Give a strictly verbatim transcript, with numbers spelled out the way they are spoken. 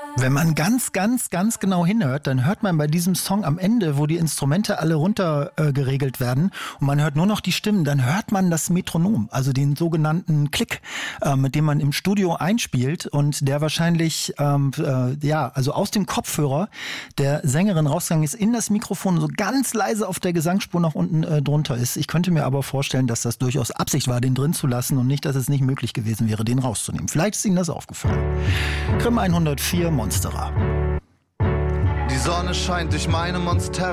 Wenn man ganz, ganz, ganz genau hinhört, dann hört man bei diesem Song am Ende, wo die Instrumente alle runter äh, geregelt werden und man hört nur noch die Stimmen, dann hört man das Metronom, also den sogenannten Klick, äh, mit dem man im Studio einspielt und der wahrscheinlich, ähm, äh, ja, also aus dem Kopfhörer der Sängerin rausgegangen ist, in das Mikrofon so ganz leise auf der Gesangsspur nach unten äh, drunter ist. Ich könnte mir aber vorstellen, dass das durchaus Absicht war, den drin zu lassen und nicht, dass es nicht möglich gewesen wäre, den rauszunehmen. Vielleicht ist Ihnen das aufgefallen. Grimm hundertvier, Monsterer. Die Sonne scheint durch meine Monster.